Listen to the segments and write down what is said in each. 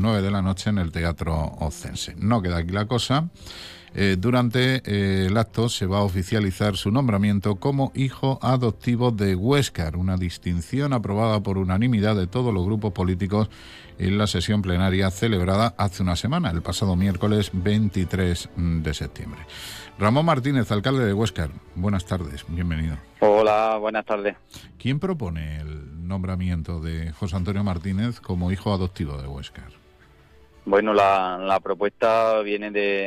9 de la noche en el Teatro Oscense. No queda aquí la cosa. Durante el acto se va a oficializar su nombramiento como hijo adoptivo de Huéscar, una distinción aprobada por unanimidad de todos los grupos políticos en la sesión plenaria celebrada hace una semana, el pasado miércoles 23 de septiembre. Ramón Martínez, alcalde de Huéscar, buenas tardes, bienvenido. Hola, buenas tardes. ¿Quién propone el nombramiento de José Antonio Martínez como hijo adoptivo de Huéscar? Bueno, la propuesta viene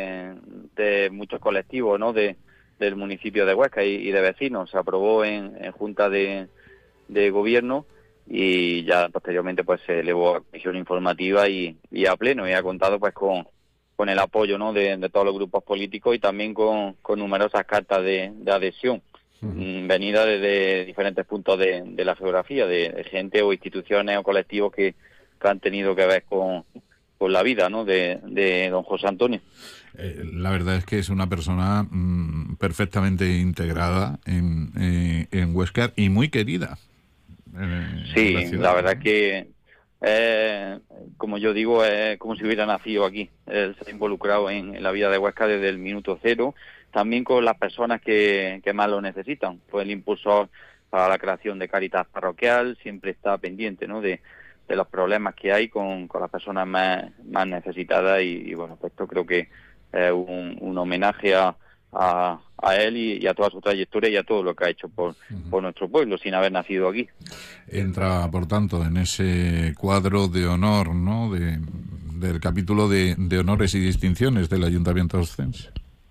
de muchos colectivos, ¿no? Del municipio de Huesca y de vecinos. Se aprobó en junta de gobierno y ya posteriormente pues se elevó a comisión informativa y a pleno, y ha contado pues con el apoyo, ¿no? de todos los grupos políticos y también con numerosas cartas de adhesión venidas desde diferentes puntos de la geografía, de gente o instituciones o colectivos que han tenido que ver con la vida, ¿no? de don José Antonio. La verdad es que es una persona perfectamente integrada en Huéscar y muy querida. Sí, la ciudad, la verdad ¿no? que como yo digo, es como si hubiera nacido aquí. Él se ha involucrado en la vida de Huesca desde el minuto cero, también con las personas que más lo necesitan. Fue el impulsor para la creación de Cáritas Parroquial, siempre está pendiente, ¿no? de los problemas que hay con las personas más necesitadas y bueno, pues esto creo que es un homenaje a él y a toda su trayectoria y a todo lo que ha hecho por nuestro pueblo, sin haber nacido aquí. Entra, por tanto, en ese cuadro de honor, ¿no? Del capítulo de honores y distinciones del Ayuntamiento Oscense.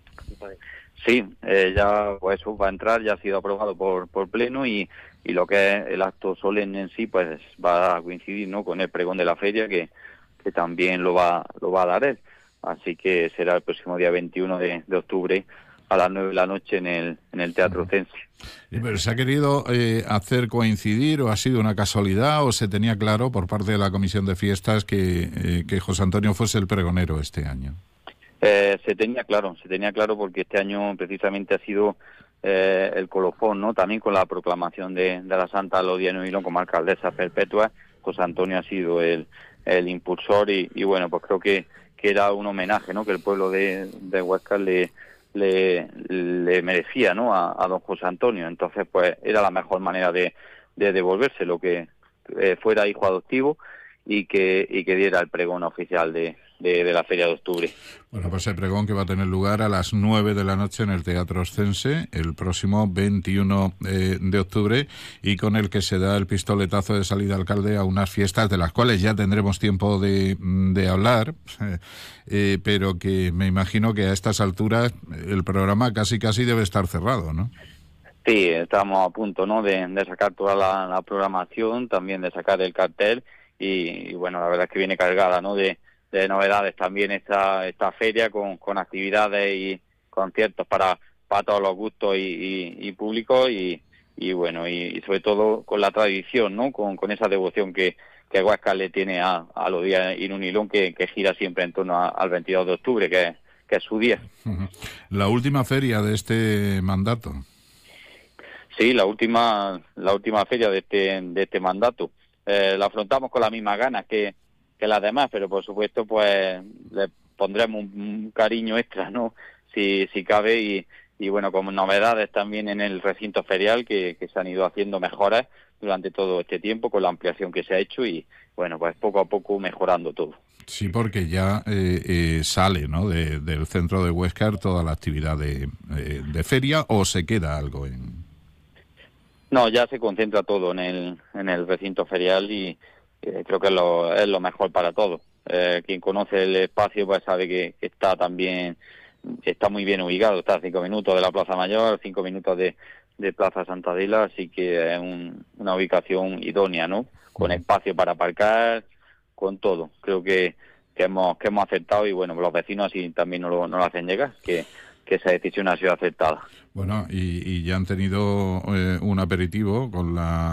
Sí, ya pues eso va a entrar, ya ha sido aprobado por pleno y lo que es el acto solemne en sí pues va a coincidir, ¿no? con el pregón de la feria que también lo va a dar él. Así que será el próximo día 21 de octubre a las 9 de la noche en el Teatro Oscense. ¿Pero se ha querido hacer coincidir o ha sido una casualidad o se tenía claro por parte de la Comisión de Fiestas que José Antonio fuese el pregonero este año? Se tenía claro porque este año precisamente ha sido el colofón, ¿no? También con la proclamación de la Santa Lodia de Nuilón como alcaldesa perpetua. José Antonio ha sido el impulsor y bueno, pues creo que era un homenaje, ¿no? Que el pueblo de Huesca le merecía, ¿no? a don José Antonio. Entonces pues era la mejor manera de devolverse lo que fuera hijo adoptivo y que diera el pregón oficial de la Feria de Octubre. Bueno, pues el pregón que va a tener lugar a las 9 de la noche en el Teatro Oscense el próximo 21 de octubre y con el que se da el pistoletazo de salida alcalde a unas fiestas de las cuales ya tendremos tiempo de hablar, pero que me imagino que a estas alturas el programa casi debe estar cerrado, ¿no? Sí, estamos a punto, ¿no? de sacar toda la programación, también de sacar el cartel y bueno, la verdad es que viene cargada, ¿no? de novedades también esta feria con actividades y conciertos para todos los gustos y públicos y bueno, y sobre todo con la tradición, ¿no? Con esa devoción que Huesca le tiene a los días Irún que gira siempre en torno al 22 de octubre, que es su día. La última feria de este mandato. Sí, la última feria de este mandato. La afrontamos con las mismas ganas que las demás, pero por supuesto pues le pondremos un cariño extra, ¿no? Si cabe y bueno, con novedades también en el recinto ferial que se han ido haciendo mejoras durante todo este tiempo con la ampliación que se ha hecho y bueno, pues poco a poco mejorando todo. Sí, porque ya sale, ¿no? del centro de Huéscar toda la actividad de feria o se queda algo en... No, ya se concentra todo en el recinto ferial y creo que es lo mejor para todos. Quien conoce el espacio pues sabe que está muy bien ubicado, está a 5 minutos de la Plaza Mayor, 5 minutos de Plaza Santa Adela, así que es una ubicación idónea, ¿no? Con espacio para aparcar, con todo. Creo que hemos aceptado y bueno, los vecinos así también nos lo hacen llegar, que esa decisión ha sido aceptada. Bueno, y ya han tenido un aperitivo con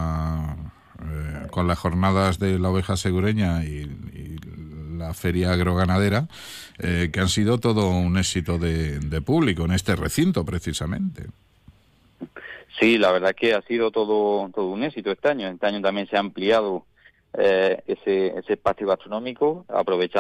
las jornadas de la oveja segureña y la feria agroganadera, que han sido todo un éxito de público en este recinto, precisamente. Sí, la verdad es que ha sido todo un éxito este año. Este año también se ha ampliado ese espacio gastronómico, aprovechando